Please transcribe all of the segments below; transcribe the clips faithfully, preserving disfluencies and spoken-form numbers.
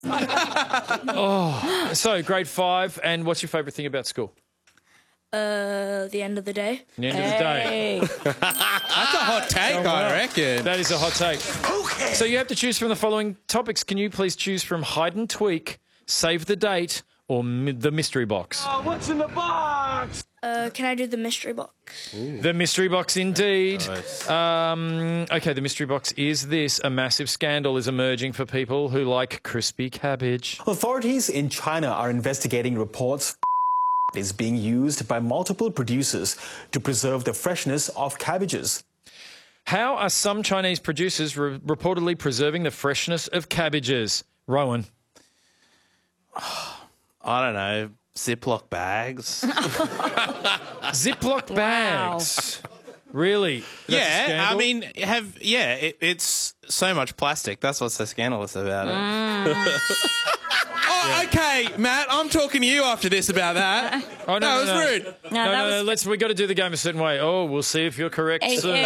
oh, so grade five, and what's your favourite thing about school? Uh, the end of the day. The end of the day. That's a hot take, Oh, wow. I reckon. That is a hot take. Okay. So you have to choose from the following topics. Can you please choose from hide and tweak, save the date, or mi- the mystery box? Oh, what's in the box? Uh, can I do the mystery box? Ooh. The mystery box, indeed. Nice. Um, okay, the mystery box is this. A massive scandal is emerging for people who like crispy cabbage. Authorities in China are investigating reports is being used by multiple producers to preserve the freshness of cabbages. How are some Chinese producers re- reportedly preserving the freshness of cabbages? Rowan. I don't know. Ziploc bags. Ziploc bags. Really? That's yeah, I mean, have yeah, it, it's so much plastic. That's what's so scandalous about it. Mm. Oh, okay, Matt, I'm talking to you after this about that. Oh, no, that no, was no. rude. No, no, no, no, let's, we got to do the game a certain way. Oh, we'll see if you're correct soon.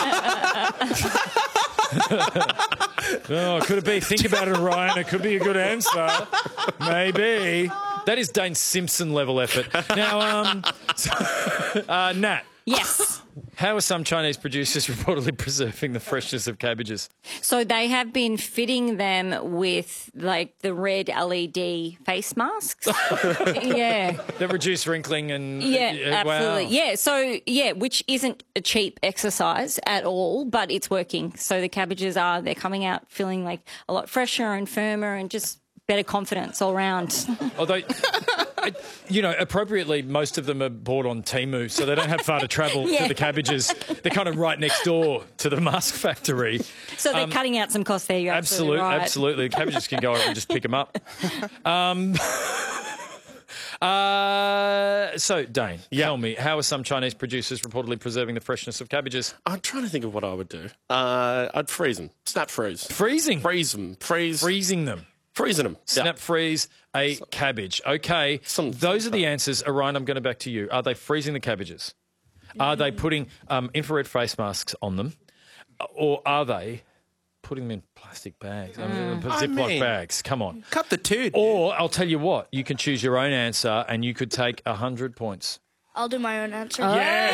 Oh, could it be? Think about it, Ryan. It could be a good answer. Maybe. That is Dane Simpson level effort. Now, um, so, uh, Nat. Yes. How are some Chinese producers reportedly preserving the freshness of cabbages? So they have been fitting them with like the red L E D face masks. Yeah. That reduce wrinkling and... Yeah, uh, absolutely. Wow. Yeah, so, yeah, which isn't a cheap exercise at all, but it's working. So the cabbages are, they're coming out feeling like a lot fresher and firmer and just better confidence all round. Although, you know, appropriately, most of them are bought on Temu, so they don't have far to travel Yeah. to the cabbages. They're kind of right next door to the mask factory. So they're Um, cutting out some costs there, you're absolutely, Absolutely, right. absolutely. The cabbages can go over and just pick them up. Um, uh, so, Dane, tell me, how are some Chinese producers reportedly preserving the freshness of cabbages? I'm trying to think of what I would do. Uh, I'd freeze them. Snap freeze. Freezing? Freeze them. Freeze. Freezing them. Freezing them. Snap freeze a cabbage. Okay, those are the answers. Orion, I'm going to back to you. Are they freezing the cabbages? Are they putting um, infrared face masks on them? Or are they putting them in plastic bags? I mean, Mm. I Ziploc mean, bags. Come on. Cut the two. Or I'll tell you what, you can choose your own answer and you could take one hundred points. I'll do my own answer.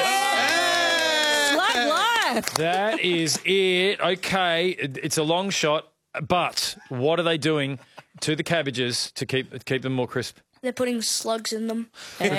Yes! Love life. That is it. Okay, it- it's a long shot, but what are they doing to the cabbages to keep keep them more crisp? They're putting slugs in them.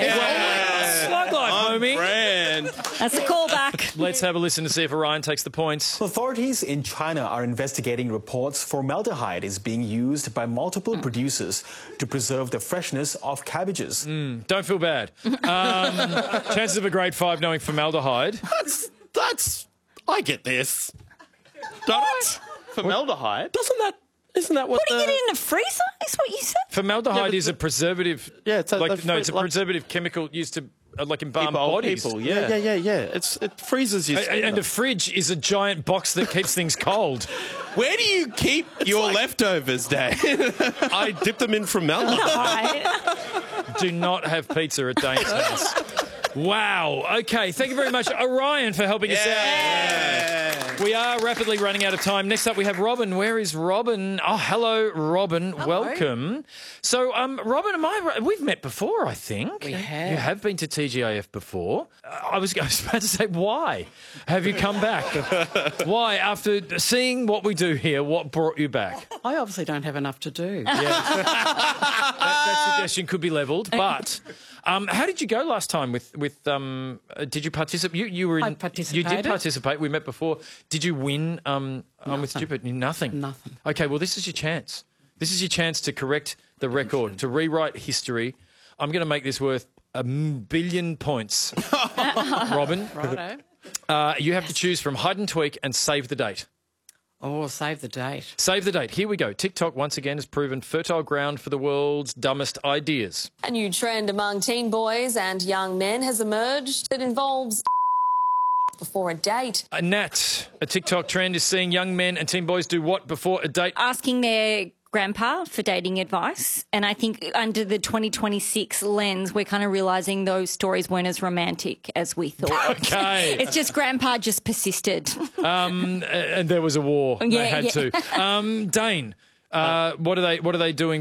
Slug life, homie. That's a callback. Let's have a listen to see if Orion takes the points. Authorities in China are investigating reports formaldehyde is being used by multiple producers to preserve the freshness of cabbages. Mm, don't feel bad. Um, chances of a grade five knowing formaldehyde. That's, that's, I get this. Don't I? Formaldehyde? Doesn't that, isn't that what Putting the... it in a freezer is what you said? Formaldehyde Yeah, is a preservative. Yeah, it's a- like the no, fre- it's a like- preservative chemical used to uh, like embalm Keep old bodies. people, yeah. Yeah, yeah, yeah. It's, it freezes your A- skin. and a fridge is a giant box that keeps things cold. Where do you keep your leftovers, Dave? I dip them in formaldehyde. Do not have pizza at Dane's house. Wow. Okay. Thank you very much, Orion, for helping us out. We are rapidly running out of time. Next up, we have Robin. Where is Robin? Oh, hello, Robin. Hello. Welcome. So, um, Robin, am I right? We've met before, I think. We have. You have been to T G I F before. Uh, I was, I was about to say, why have you come back? Why? After seeing what we do here, what brought you back? I obviously don't have enough to do. that, that suggestion could be levelled, but um, how did you go last time? With with um, uh, did you participate? You you were in. I You participated. did participate. We met before. Did you win? Um, I'm with Nothing. Stupid. Nothing. Nothing. Okay. Well, this is your chance. This is your chance to correct the record, to rewrite history. I'm going to make this worth a m- billion points. Robin, Righto. uh, you have to choose from hide and tweak and save the date. Oh, save the date. Save the date. Here we go. TikTok once again has proven fertile ground for the world's dumbest ideas. A new trend among teen boys and young men has emerged that involves before a date. A Nat, a TikTok trend is seeing young men and teen boys do what before a date? Asking their grandpa for dating advice. And I think under the twenty twenty-six lens, we're kind of realising those stories weren't as romantic as we thought. Okay. It's just grandpa just persisted. Um, and there was a war. Yeah, they had yeah. to. Um, Dane, Uh, what are they? What are they doing